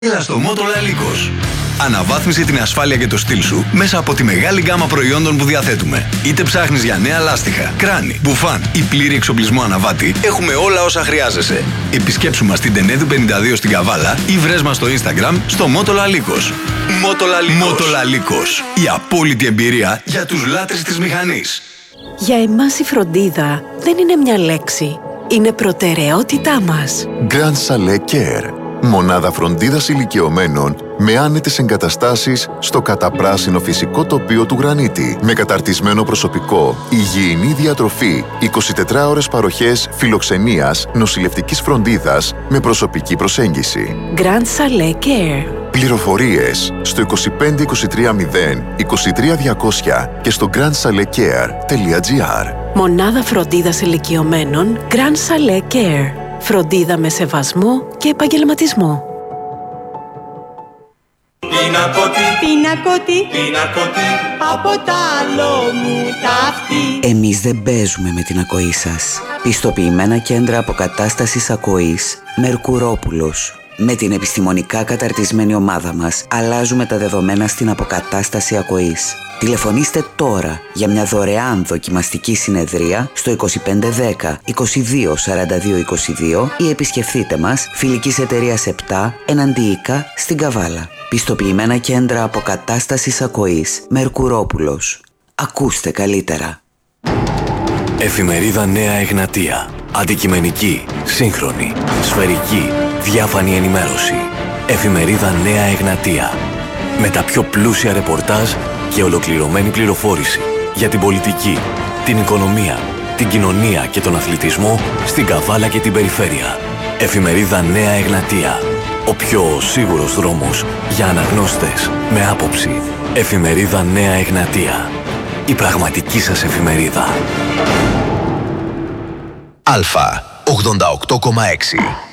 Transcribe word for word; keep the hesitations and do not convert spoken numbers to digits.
Έλα στο Μότολα Λύκος. Αναβάθμισε την ασφάλεια και το στυλ σου μέσα από τη μεγάλη γκάμα προϊόντων που διαθέτουμε. Είτε ψάχνεις για νέα λάστιχα, κράνη, μπουφάν ή πλήρη εξοπλισμό αναβάτη, έχουμε όλα όσα χρειάζεσαι. Επισκέψου μας στην Τενέδου πενήντα δύο στην Καβάλα ή βρες μας στο Instagram στο Μότολα Λύκος. Μότολα Λύκος. Μότολα Λύκος. Η απόλυτη εμπειρία για τους λάτρεις της μηχανής. Για εμάς η φροντίδα δεν είναι μια λέξη. Είναι προτεραιότητά μας. Grand Chalet Care. Μονάδα φροντίδας ηλικιωμένων με άνετες εγκαταστάσεις στο καταπράσινο φυσικό τοπίο του Γρανίτη. Με καταρτισμένο προσωπικό, υγιεινή διατροφή, εικοσιτετράωρες παροχές φιλοξενίας, νοσηλευτικής φροντίδας με προσωπική προσέγγιση. Grand Chalet Care. Πληροφορίες στο είκοσι πέντε είκοσι τρία μηδέν είκοσι τρία διακόσια και στο grand chalet care τελεία gr. Μονάδα φροντίδας ηλικιωμένων Grand Chalet Care. Φροντίδα με σεβασμό και επαγγελματισμό. Πινακότη, πινακότη, πινακότη, από τα άλλο μου ταύτη. Εμείς δεν παίζουμε με την ακοή σας. Πιστοποιημένα κέντρα αποκατάστασης ακοής Μερκουρόπουλος. Με την επιστημονικά καταρτισμένη ομάδα μας αλλάζουμε τα δεδομένα στην αποκατάσταση ακοής. Τηλεφωνήστε τώρα για μια δωρεάν δοκιμαστική συνεδρία στο είκοσι πέντε δέκα είκοσι δύο σαράντα δύο είκοσι δύο ή επισκεφθείτε μας Φιλικής Εταιρείας επτά Εναντίικα στην Καβάλα. Πιστοποιημένα κέντρα αποκατάστασης ακοής Μερκουρόπουλος. Ακούστε καλύτερα. Εφημερίδα Νέα Εγνατία. Αντικειμενική, σύγχρονη, σφαιρική, διάφανη ενημέρωση. Εφημερίδα Νέα Εγνατία. Με τα πιο πλούσια ρεπορτάζ και ολοκληρωμένη πληροφόρηση για την πολιτική, την οικονομία, την κοινωνία και τον αθλητισμό στην Καβάλα και την περιφέρεια. Εφημερίδα Νέα Εγνατία. Ο πιο σίγουρος δρόμος για αναγνώστες με άποψη. Εφημερίδα Νέα Εγνατία. Η πραγματική σας εφημερίδα. Αλφα ογδόντα οκτώ κόμμα έξι.